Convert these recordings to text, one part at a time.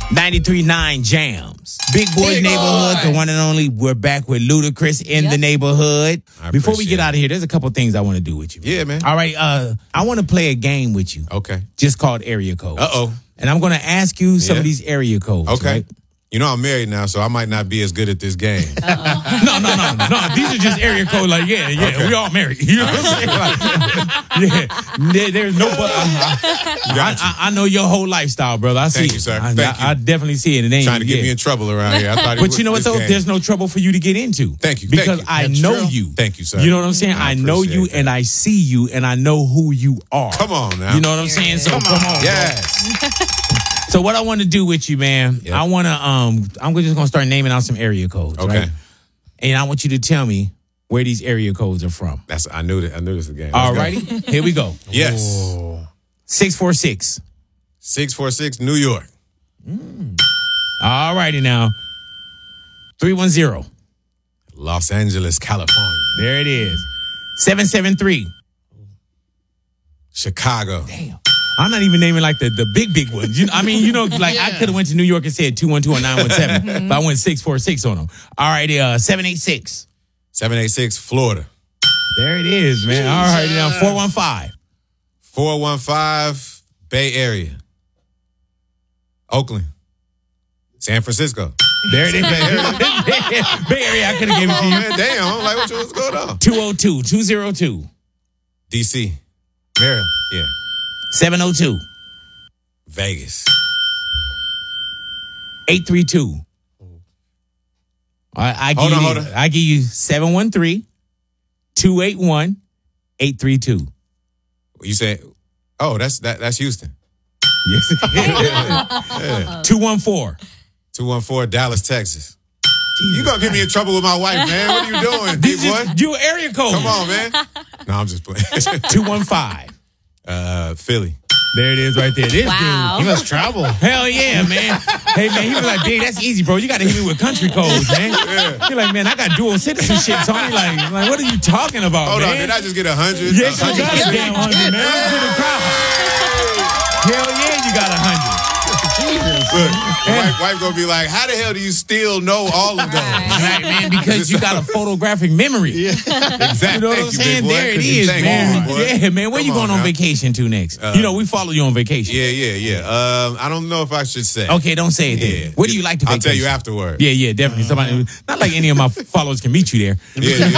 93.9 Jams. Big Boys Big Neighborhood, Boy. the one and only. We're back with Ludacris in the neighborhood. I Before we appreciate get out of here, there's a couple things I want to do with you. Yeah, man. All right, I want to play a game with you. Okay. Just called Area Codes. Uh-oh. And I'm going to ask you some Yeah. of these area codes. Okay. Right? You know I'm married now, so I might not be as good at this game. No. These are just area code. Like, we all married. You know what I'm saying? Like, there's no. I know your whole lifestyle, brother. I see. Thank it. you, sir. I Thank you. I definitely see it. It ain't Trying to get me in trouble around here. I thought But you know what though? There's no trouble for you to get into. Thank you. Because Thank you. I That's know true. you. Thank you, sir. You know what I'm saying? I know you appreciate and that. I see you and I know who you are. Come on now. You know what I'm saying? So come on. Yes. So what I want to do with you, man, Yep. I want to I'm just going to start naming out some area codes, Okay. right? And I want you to tell me where these area codes are from. I knew this was the game. All Let's righty? go. Here we go. Yes. 646. 646 New York. All righty now. 310. Los Angeles, California. There it is. 773. Chicago. Damn. I'm not even naming like the big ones. I could have went to New York and said 212 or 917, but I went 646 on them. All right, 786. 786 Florida. There it is, man. All right, now 415. 415 Bay Area. Oakland. San Francisco. There it is, Bay Area. Bay Area, I could have given it to Oh, you. man, damn. I'm like, what's going on? 202. DC. Maryland. Yeah. 702. Vegas. 832. Hold on. I give you 713, 281, 832. You say, oh, that's Houston. Yes. 214. 214 Dallas, Texas. You gonna get me in trouble with my wife, man. What are you doing, big boy? You area code. Come on, man. No, I'm just playing. 215. Philly. There it is right there. This Wow. dude. He must travel. Hell yeah, man. Hey, man, he was like, big, that's easy, bro. You got to hit me with country codes, man. You're like, man, I got dual citizenship, Tony. Like, what are you talking about, Hold man? on, did I just get 100? Yes, you got a damn 100, man. I'm to the crowd. Hell yeah, you got 100. Look, wife gonna be like, how the hell do you still know all of those? Right, man, because you got a photographic memory. Yeah. Exactly. You know what I'm Thank you, saying? big boy. There it is, Thank man. you, boy. Yeah, man. Where Come you going on now. vacation to next? We follow you on vacation. Yeah. I don't know if I should say. Okay, don't say it then. Yeah. Where do you like to vacation? I'll tell you afterward. Yeah, definitely. Somebody, not like any of my followers can meet you there. Yeah.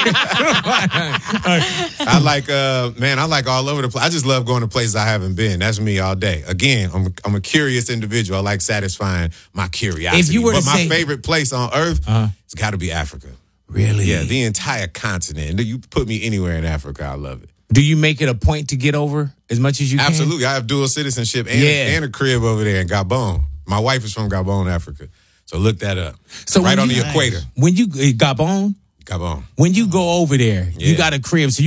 I like all over the place. I just love going to places I haven't been. That's me all day. Again, I'm a curious individual. I like satisfying my curiosity. If you were to my say- favorite place on earth, it's got to be Africa. Really? Yeah, the entire continent. You put me anywhere in Africa, I love it. Do you make it a point to get over as much as you can? Absolutely. I have dual citizenship and a crib over there in Gabon. My wife is from Gabon, Africa. So look that up. So right when on you- the equator. When you Gabon, Gabon. when you go over there, you Yeah. got a crib. So